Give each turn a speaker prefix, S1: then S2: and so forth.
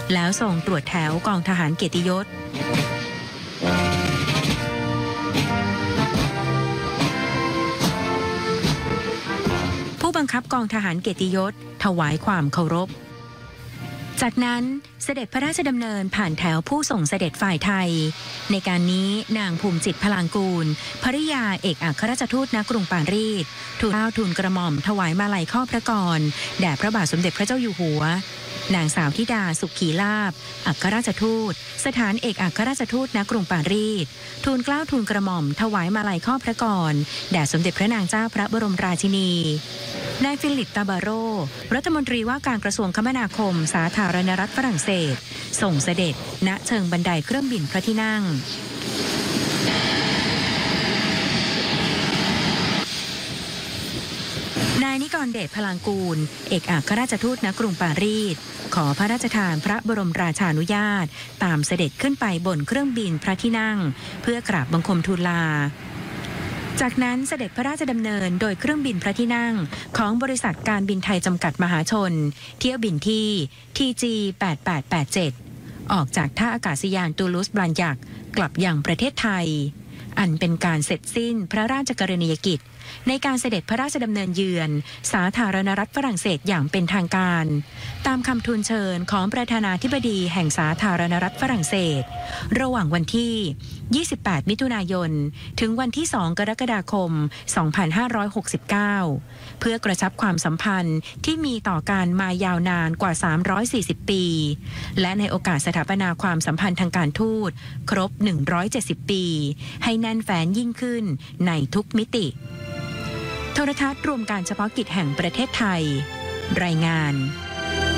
S1: แล้วส่งตรวจแถวกองทหารเกียรติยศผู้บังคับกองทหารเกียรติยศถวายความเคารพจากนั้นเสด็จพระราชดำเนินผ่านแถวผู้ส่งเสด็จฝ่ายไทยในการนี้นางภูมิจิตรพลางกูลภริยาเอกอัครราชทูตณกรุงปารีสทูลเกล้าทูลกระหม่อมถวายมาลัยข้อพระกรแด่พระบาทสมเด็จพระเจ้าอยู่หัวนางสาวธิดาสุขีลาภอัครราชทูตสถานเอกอัครราชทูตณกรุงปารีสทูลเกล้าทูลกระหม่อมถวายมาลัยข้อพระกรแด่สมเด็จพระนางเจ้าพระบรมราชินีนายฟิลิปตาบาโรรัฐมนตรีว่าการกระทรวงคมนาคมสาธารณรัฐฝรั่งเศสส่งเสด็จณเชิงบันไดเครื่องบินพระที่นั่งนายนิกรเดชพลางกูลเอกอัครราชทูตณกรุงปารีสขอพระราชทานพระบรมราชานุญาตตามเสด็จขึ้นไปบนเครื่องบินพระที่นั่งเพื่อกราบบังคมทูลลาจากนั้นเสด็จพระราชดำเนินโดยเครื่องบินพระที่นั่งของบริษัทการบินไทยจำกัดมหาชนเที่ยวบินที่ TG 8887ออกจากท่าอากาศยานตูลูสบลันญักกลับยังประเทศไทยอันเป็นการเสร็จสิ้นพระราชกรณียกิจในการเสด็จพระราชดำเนินเยือนสาธารณรัฐฝรั่งเศสอย่างเป็นทางการตามคำทูลเชิญของประธานาธิบดีแห่งสาธารณรัฐฝรั่งเศสระหว่างวันที่28มิถุนายนถึงวันที่2กรกฎาคม2569เพื่อกระชับความสัมพันธ์ที่มีต่อกันมายาวนานกว่า340ปีและในโอกาสสถาปนาความสัมพันธ์ทางการทูตครบ170ปีให้แน่นแฟ้นยิ่งขึ้นในทุกมิติโทรทัศน์รวมการเฉพาะกิจแห่งประเทศไทยรายงาน